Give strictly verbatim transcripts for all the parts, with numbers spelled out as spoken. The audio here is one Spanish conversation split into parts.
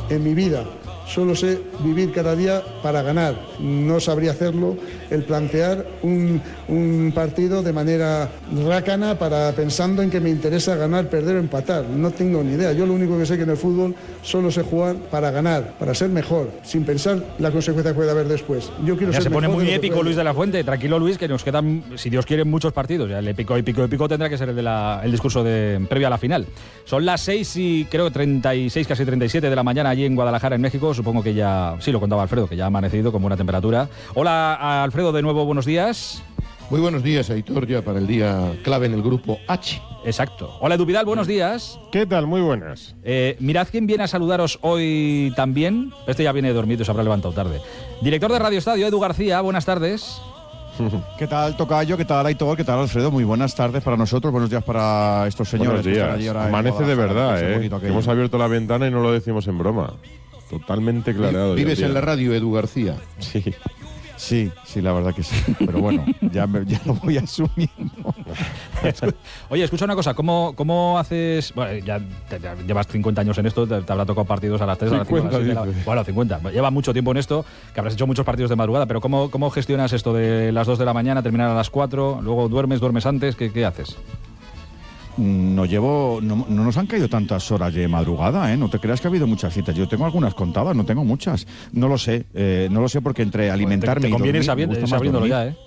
en mi vida. Solo sé vivir cada día para ganar. No sabría hacerlo el plantear un, un partido de manera rácana para pensando en que me interesa ganar, perder o empatar. No tengo ni idea. Yo lo único que sé que en el fútbol solo sé jugar para ganar, para ser mejor, sin pensar la consecuencia que puede haber después. Yo quiero ya ser se pone mejor muy de lo que épico puedo. Luis de la Fuente. Tranquilo, Luis, que nos quedan, si Dios quiere, muchos partidos. Ya el épico, épico, épico tendrá que ser el, de la, el discurso de, previo a la final. Son las seis y creo que treinta y seis, casi treinta y siete de la mañana allí en Guadalajara, en México. Supongo que ya, sí, lo contaba Alfredo, que ya ha amanecido con buena temperatura. Hola, Alfredo, de nuevo, buenos días. Muy buenos días, Aitor, ya para el día clave en el grupo H. Exacto. Hola, Edu Vidal, buenos días. ¿Qué tal? Muy buenas. Eh, mirad quién viene a saludaros hoy también. Este ya viene dormido, se habrá levantado tarde. Director de Radio Estadio, Edu García, buenas tardes. ¿Qué tal, Tocayo? ¿Qué tal, Aitor? ¿Qué tal, Alfredo? Muy buenas tardes para nosotros, buenos días para estos señores. Buenos días. Amanece de verdad, ¿eh? Hemos abierto la ventana y no lo decimos en broma. Totalmente clareado. Vives en la radio, Edu García. Sí. Sí, sí, la verdad que sí. Pero bueno, ya, me, ya lo voy asumiendo. Oye, escucha una cosa, ¿cómo, cómo haces...? Bueno, ya, ya llevas cincuenta años en esto, te, te habrá tocado partidos a las tres, a las cinco, a las seis, a la... Bueno, cincuenta. Lleva mucho tiempo en esto, que habrás hecho muchos partidos de madrugada, pero ¿cómo, cómo gestionas esto de las dos de la mañana, terminar a las cuatro, luego duermes, duermes antes? ¿Qué, qué haces? No llevo, no, no nos han caído tantas horas de madrugada, ¿eh? No te creas que ha habido muchas citas. Yo tengo algunas contadas, no tengo muchas. No lo sé, eh, no lo sé porque entre alimentarme te, te y dormir, sabiendo, me gusta más sabiéndolo dormir. ya, ¿eh?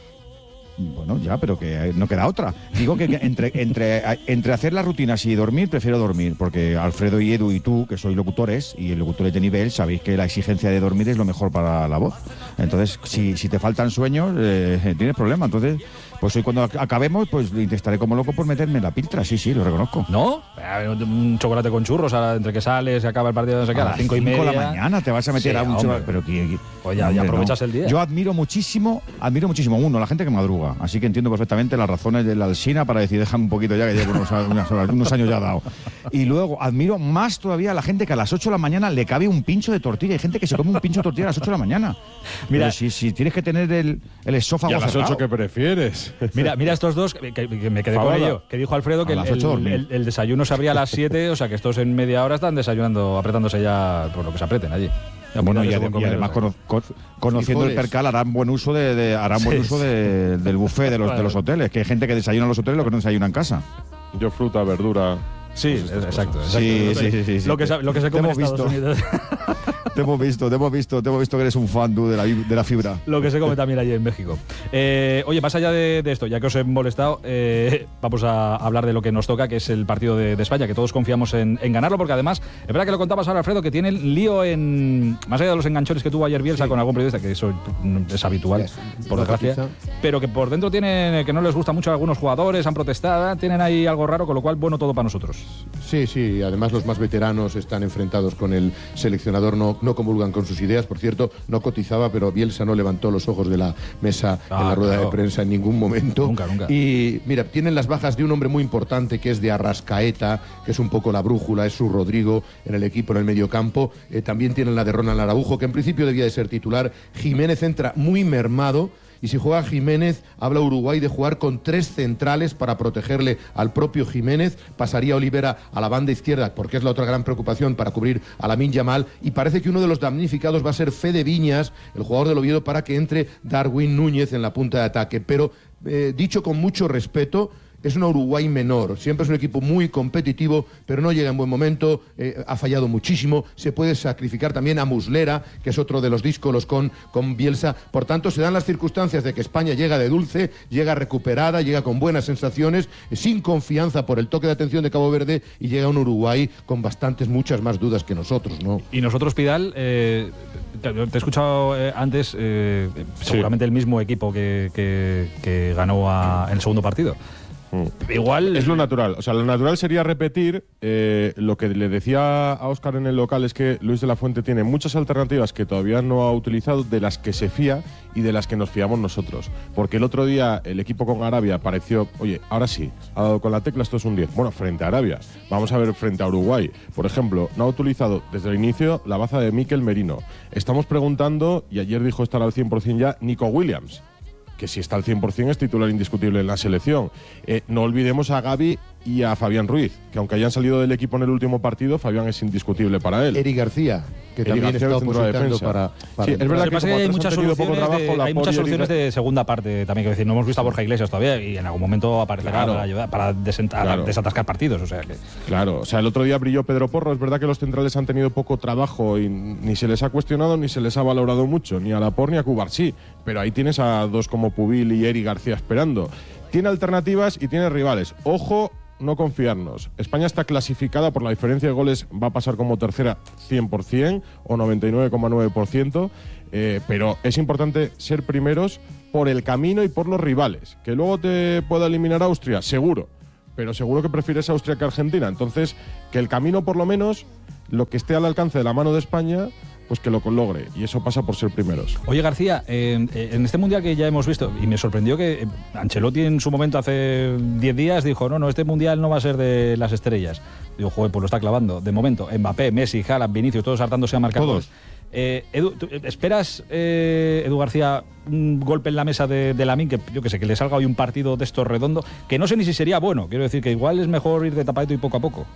Bueno, ya, pero que no queda otra. Digo que entre, entre, entre hacer las rutinas y dormir, prefiero dormir, porque Alfredo y Edu y tú, que sois locutores, y locutores de nivel, sabéis que la exigencia de dormir es lo mejor para la voz. Entonces, si, si te faltan sueños, eh, tienes problema. Entonces, pues hoy cuando acabemos, pues intentaré como loco por meterme la piltra, sí, sí, lo reconozco. ¿No? Un chocolate con churros, ahora, entre que sales, se acaba el partido, no sé qué, a las cinco y media. de la mañana te vas a meter sí, a un chocolate. Pero que, pues ya, ya aprovechas no. el día. Yo admiro muchísimo, admiro muchísimo, uno, la gente que madruga. Así que entiendo perfectamente las razones de la Alsina para decir, déjame un poquito ya, que llevo unos, unos, unos años ya dado. Y luego admiro más todavía a la gente que a las ocho de la mañana le cabe un pincho de tortilla. Hay gente que se come un pincho de tortilla a las ocho de la mañana. Mira, si, si tienes que tener el, el esófago ¿Y a las cerrado. ocho que prefieres? Mira, mira estos dos, que, que, que me quedé Fabada. con ello, que dijo Alfredo que el, el, el, el desayuno se abría a las siete, o sea que estos en media hora están desayunando, apretándose ya por lo que se apreten allí. Ya, bueno, y, adem y además cono con, conociendo el percal harán buen uso de, de harán buen sí, uso de, del buffet de los, de los hoteles, que hay gente que desayuna en los hoteles lo que no desayuna en casa. Yo fruta, verdura. Sí, pues exacto, exacto. Sí, sí, sí, sí, sí. Lo que, lo que se come en Estados visto. Unidos. Te hemos visto, te hemos visto, te hemos visto que eres un fan tú de la, de la fibra. Lo que se come también allí en México. Eh, oye, más allá de, de esto, ya que os he molestado, eh, vamos a hablar de lo que nos toca, que es el partido de, de España, que todos confiamos en, en ganarlo, porque además, es verdad que lo contabas ahora, Alfredo, que tiene el lío en, más allá de los enganchones que tuvo ayer Bielsa sí. con algún periodista, que eso es habitual, sí, por desgracia, quizá. Pero que por dentro tienen, que no les gusta mucho a algunos jugadores, han protestado, tienen ahí algo raro, con lo cual, bueno, todo para nosotros. Sí, sí, además los más veteranos están enfrentados con el seleccionador, no, no comulgan con sus ideas. Por cierto, no cotizaba, pero Bielsa no levantó los ojos de la mesa ah, en la rueda claro. de prensa en ningún momento. Nunca, nunca. Y mira, tienen las bajas de un hombre muy importante que es de Arrascaeta, que es un poco la brújula, es su Rodrigo en el equipo, en el mediocampo. Eh, también tienen la de Ronald Araujo, que en principio debía de ser titular. Jiménez entra muy mermado. Y si juega Jiménez, habla Uruguay de jugar con tres centrales para protegerle al propio Jiménez. Pasaría Olivera a la banda izquierda, porque es la otra gran preocupación para cubrir a Lamine Yamal. Y parece que uno de los damnificados va a ser Fede Viñas, el jugador del Oviedo, para que entre Darwin Núñez en la punta de ataque. Pero, eh, dicho con mucho respeto, es una Uruguay menor, siempre es un equipo muy competitivo, pero no llega en buen momento, eh, ha fallado muchísimo, se puede sacrificar también a Muslera, que es otro de los díscolos con, con Bielsa. Por tanto, se dan las circunstancias de que España llega de dulce, llega recuperada, llega con buenas sensaciones, eh, sin confianza por el toque de atención de Cabo Verde, y llega un Uruguay con bastantes, muchas más dudas que nosotros, ¿no? Y nosotros, Pidal, eh, te he escuchado eh, antes, eh, seguramente sí. el mismo equipo que, que, que ganó a, en el segundo partido. Mm. Igual es lo natural, o sea, lo natural sería repetir eh, lo que le decía a Óscar en el local, es que Luis de la Fuente tiene muchas alternativas que todavía no ha utilizado, de las que se fía y de las que nos fiamos nosotros, porque el otro día el equipo con Arabia pareció, oye, ahora sí, ha dado con la tecla, esto es un diez, bueno, frente a Arabia, vamos a ver frente a Uruguay, por ejemplo, no ha utilizado desde el inicio la baza de Mikel Merino, estamos preguntando, y ayer dijo estar al cien por cien ya, Nico Williams. que si está al cien por cien es titular indiscutible en la selección. Eh, no olvidemos a Gavi y a Fabián Ruiz, que aunque hayan salido del equipo en el último partido, Fabián es indiscutible para él. Eric García, que Eric también García, está el centro de opositando defensa. para, para Sí, es verdad Lo que que pasa es como que hay otros muchas han tenido poco soluciones, trabajo, de, la hay muchas Poli y soluciones Eric- de segunda parte también, que decir, no hemos visto a Borja Iglesias todavía y en algún momento aparecerá Claro. para ayudar, para desenta- Claro. desatascar partidos, o sea que… Claro, o sea, el otro día brilló Pedro Porro. Es verdad que los centrales han tenido poco trabajo y ni se les ha cuestionado ni se les ha valorado mucho, ni a Laporte ni a Cubarsí. Pero ahí tienes a dos como Pubil y Eric García esperando. Tiene alternativas y tiene rivales. Ojo, no confiarnos. España está clasificada por la diferencia de goles, va a pasar como tercera cien por cien o noventa y nueve coma nueve por ciento, eh, pero es importante ser primeros por el camino y por los rivales. Que luego te pueda eliminar Austria, seguro, pero seguro que prefieres Austria que Argentina. Entonces, que el camino por lo menos, lo que esté al alcance de la mano de España, pues que lo logre, y eso pasa por ser primeros. Oye, García, eh, eh, en este Mundial que ya hemos visto, y me sorprendió que eh, Ancelotti en su momento hace diez días dijo, no, no, este Mundial no va a ser de las estrellas. Digo, joder, pues lo está clavando. De momento, Mbappé, Messi, Haaland, Vinicius, todos hartándose a marcar. Todos. Eh, Edu, ¿tú ¿esperas, eh, Edu García, un golpe en la mesa de, de Lamine, que yo que sé, que le salga hoy un partido de estos redondo, que no sé ni si sería bueno? Quiero decir que igual es mejor ir de tapadito y poco a poco.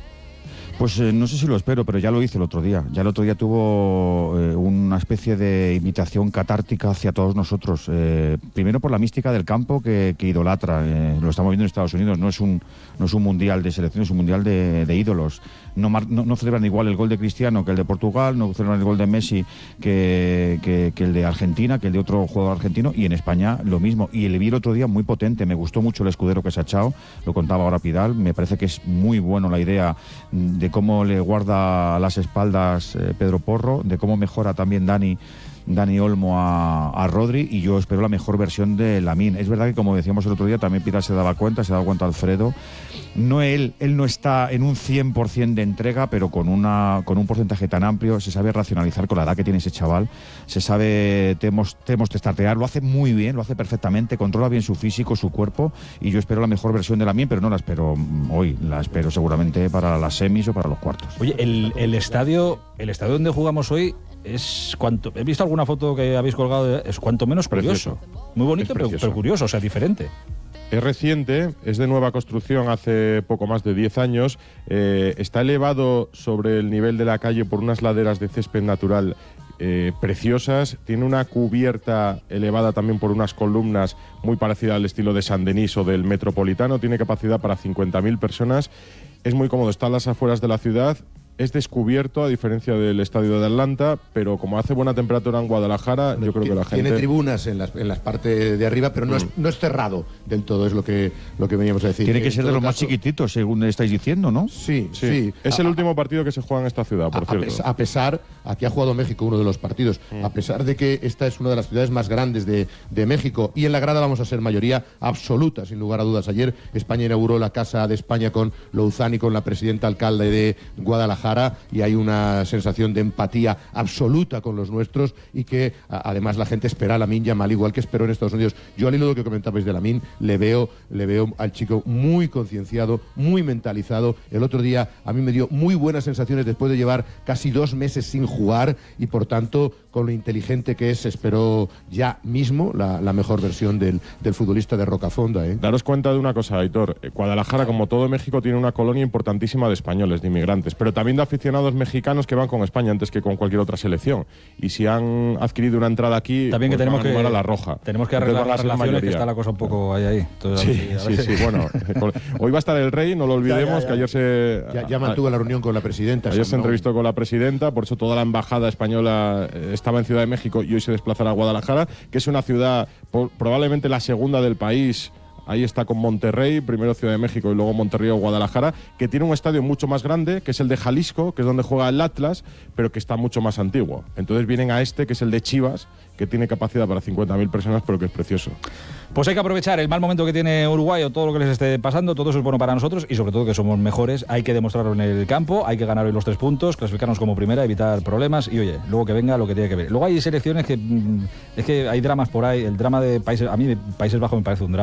Pues eh, no sé si lo espero, pero ya lo hizo el otro día. Ya el otro día tuvo eh, una especie de invitación catártica hacia todos nosotros. Eh, primero por la mística del campo que, que idolatra. Eh, lo estamos viendo en Estados Unidos. No es un, no es un mundial de selección, es un mundial de, de ídolos. No, mar, no, no celebran igual el gol de Cristiano que el de Portugal, no celebran el gol de Messi que, que, que el de Argentina, que el de otro jugador argentino. Y en España lo mismo. Y le vi el otro día muy potente. Me gustó mucho el escudero que se ha echado. Lo contaba ahora Pidal. Me parece que es muy bueno la idea de de cómo le guarda las espaldas eh, Pedro Porro, de cómo mejora también Dani, Dani Olmo a, a Rodri, y yo espero la mejor versión de Lamine. Es verdad que, como decíamos el otro día, también Pidal se daba cuenta, se daba cuenta Alfredo, no él, él no está en un cien por cien de entrega, pero con, una, con un porcentaje tan amplio, se sabe racionalizar con la edad que tiene ese chaval, se sabe temos, temos testatear, lo hace muy bien, lo hace perfectamente, controla bien su físico, su cuerpo, y yo espero la mejor versión de Lamine, pero no la espero hoy, la espero seguramente para las semis o para los cuartos. Oye, el, el estadio el estadio donde jugamos hoy es cuanto… He visto alguna foto que habéis colgado, es cuanto menos curioso. Precioso. Muy bonito, Es pero, precioso. pero curioso, o sea, diferente. Es reciente, es de nueva construcción hace poco más de diez años. Eh, está elevado sobre el nivel de la calle por unas laderas de césped natural eh, preciosas. Tiene una cubierta elevada también por unas columnas muy parecida al estilo de San Denis o del Metropolitano. Tiene capacidad para cincuenta mil personas. Es muy cómodo, está a las afueras de la ciudad. Es descubierto, a diferencia del estadio de Atlanta, pero como hace buena temperatura en Guadalajara, yo creo que la gente… Tiene tribunas en las, en las partes de arriba, pero no, es, no es cerrado del todo, es lo que, lo que veníamos a decir. Tiene que En ser de todo los más caso, chiquititos, según estáis diciendo, ¿no? Sí, Sí, sí. es A- el último partido que se juega en esta ciudad, por a, cierto. pes- a pesar, aquí ha jugado México uno de los partidos, a pesar de que esta es una de las ciudades más grandes de, de México, y en la grada vamos a ser mayoría absoluta, sin lugar a dudas. Ayer España inauguró la Casa de España con Louzani, con la presidenta alcalde de Guadalajara, y hay una sensación de empatía absoluta con los nuestros, y que a, además la gente espera a Lamine Yamal igual que esperó en Estados Unidos. Yo, al hilo de lo que comentabais de Lamine, le veo, le veo al chico muy concienciado, muy mentalizado. El otro día a mí me dio muy buenas sensaciones después de llevar casi dos meses sin jugar, y por tanto, con lo inteligente que es, espero ya mismo la, la mejor versión del, del futbolista de Rocafonda, ¿eh? Daros cuenta de una cosa, Aitor. Eh, Guadalajara, como todo México, tiene una colonia importantísima de españoles, de inmigrantes, pero también de aficionados mexicanos que van con España antes que con cualquier otra selección. Y si han adquirido una entrada aquí, También que pues tenemos van a que animar a la roja. Tenemos que Entonces arreglar van a las ser relaciones, que mayoría. está la cosa un poco ahí ahí. Entonces, a Sí, ver si- a sí, ver sí, si- bueno. Hoy va a estar el rey, no lo olvidemos, Ya, ya, ya. que ayer se… Ya, ya mantuvo la reunión con la presidenta. Ayer se Sheinbaum. entrevistó con la presidenta, por eso toda la embajada española eh, estaba en Ciudad de México y hoy se desplazará a Guadalajara, que es una ciudad po- probablemente la segunda del país. Ahí está con Monterrey, primero Ciudad de México y luego Monterrey o Guadalajara, que tiene un estadio mucho más grande, que es el de Jalisco, que es donde juega el Atlas, pero que está mucho más antiguo. Entonces vienen a este, que es el de Chivas, que tiene capacidad para cincuenta mil personas, pero que es precioso. Pues hay que aprovechar el mal momento que tiene Uruguay o todo lo que les esté pasando, todo eso es bueno para nosotros y sobre todo que somos mejores, hay que demostrarlo en el campo, hay que ganar hoy los tres puntos, clasificarnos como primera, evitar problemas y oye, luego que venga lo que tiene que ver. Luego hay selecciones que, mm, es que hay dramas por ahí, el drama de Países, a mí Países Bajos me parece un drama, Bélgica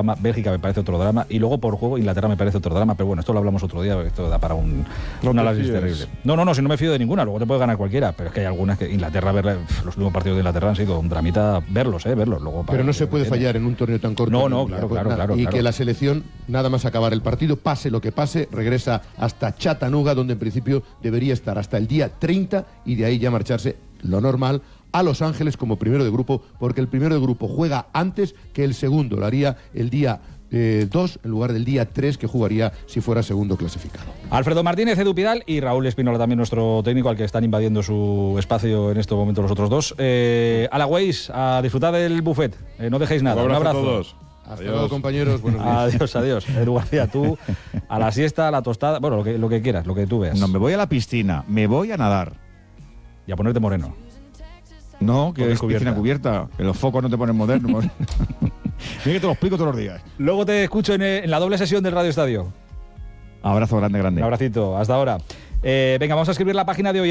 Bélgica me parece otro drama, y luego por juego Inglaterra me parece otro drama, pero bueno, esto lo hablamos otro día, esto da para un, No un te análisis fíes. terrible. No, no, no, si no me fío de ninguna, luego te puede ganar cualquiera, pero es que hay algunas que Inglaterra, ver, los últimos partidos de Inglaterra han sido un dramita verlos, eh, verlos. Luego, Pero no se puede tiene. fallar en un torneo tan corto. No, no, Pues claro, claro, nada. claro, Y claro. que la selección, nada más acabar el partido, pase lo que pase, regresa hasta Chattanooga, donde en principio debería estar hasta el día treinta y de ahí ya marcharse, lo normal, a Los Ángeles como primero de grupo, porque el primero de grupo juega antes que el segundo, lo haría el día dos en lugar del día tres que jugaría si fuera segundo clasificado. Alfredo Martínez, Edu Pidal y Raúl Espinola, también nuestro técnico, al que están invadiendo su espacio en estos momentos los otros dos. Eh, a la Waze, a disfrutar del buffet. Eh, no dejéis nada. Un Un abrazo abrazo. a todos. Hasta Adiós. luego, compañeros. Buenos días. Adiós, adiós. Edu García, tú a la siesta, a la tostada, bueno, lo que, lo que quieras, lo que tú veas. No, me voy a la piscina, me voy a nadar. Y a ponerte moreno. No, que Con es piscina cubierta, que los focos no te ponen modernos. Mira que te lo explico todos los días. Luego te escucho en, en la doble sesión del Radio Estadio. Abrazo grande, grande. Un abracito, hasta ahora. Eh, venga, vamos a escribir la página de hoy.